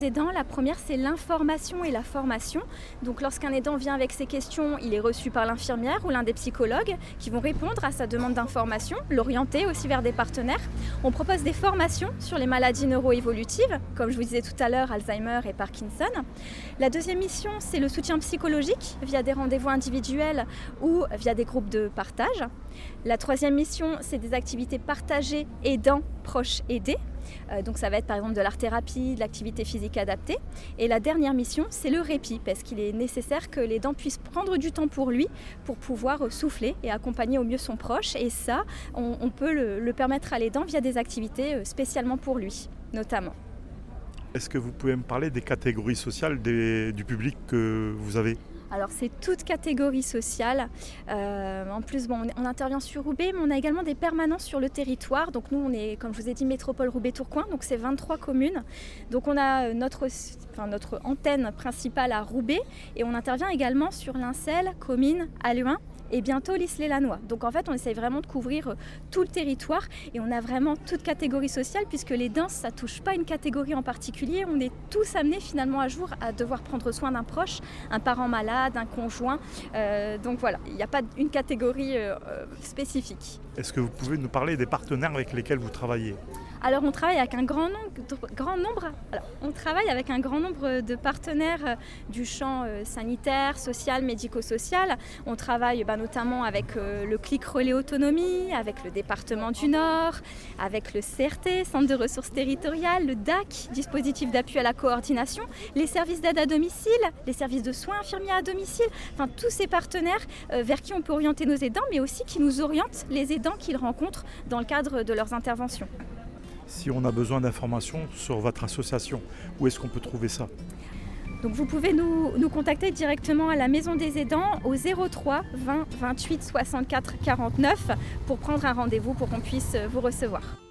Aidants, la première, c'est l'information et la formation. Donc lorsqu'un aidant vient avec ses questions, il est reçu par l'infirmière ou l'un des psychologues qui vont répondre à sa demande d'information, l'orienter aussi vers des partenaires. On propose des formations sur les maladies neuroévolutives, comme je vous disais tout à l'heure, Alzheimer et Parkinson. La deuxième mission, c'est le soutien psychologique via des rendez-vous individuels ou via des groupes de partage. La troisième mission, c'est des activités partagées aidants, proches, aidés. Donc ça va être par exemple de l'art-thérapie, de l'activité physique adaptée. Et la dernière mission, c'est le répit, parce qu'il est nécessaire que l'aidant puisse prendre du temps pour lui, pour pouvoir souffler et accompagner au mieux son proche. Et ça, on peut le permettre à l'aidant via des activités spécialement pour lui, notamment. Est-ce que vous pouvez me parler des catégories sociales du public que vous avez ? Alors c'est toute catégorie sociale. En plus, on intervient sur Roubaix, mais on a également des permanences sur le territoire. Donc nous, on est, comme je vous ai dit, métropole Roubaix-Tourcoing, donc c'est 23 communes. Donc on a notre antenne principale à Roubaix et on intervient également sur Lincelles, Comines, Halluin et bientôt l'Isle-et-Lannoy. Donc en fait, on essaye vraiment de couvrir tout le territoire et on a vraiment toute catégorie sociale puisque les danses, ça touche pas une catégorie en particulier. On est tous amenés finalement à jour à devoir prendre soin d'un proche, un parent malade, un conjoint. Donc voilà, il n'y a pas une catégorie spécifique. Est-ce que vous pouvez nous parler des partenaires avec lesquels vous travaillez ? Alors on travaille avec un grand nombre de partenaires du champ sanitaire, social, médico-social. On travaille notamment avec le CLIC Relais Autonomie, avec le département du Nord, avec le CRT, Centre de ressources territoriales, le DAC, dispositif d'appui à la coordination, les services d'aide à domicile, les services de soins infirmiers à domicile, enfin tous ces partenaires vers qui on peut orienter nos aidants, mais aussi qui nous orientent les aidants qu'ils rencontrent dans le cadre de leurs interventions. Si on a besoin d'informations sur votre association, où est-ce qu'on peut trouver ça ? Donc vous pouvez nous contacter directement à la Maison des Aidants au 03 20 28 64 49 pour prendre un rendez-vous pour qu'on puisse vous recevoir.